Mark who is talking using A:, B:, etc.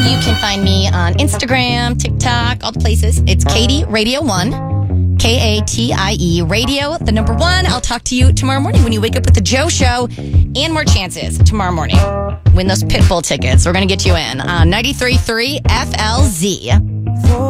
A: You can find me on Instagram, TikTok, all the places. It's Katie Radio 1. Katie Radio, the number 1. I'll talk to you tomorrow morning when you wake up with the Joe Show and more chances tomorrow morning. Win those Pitbull tickets. We're going to get you in on 93.3 FLZ.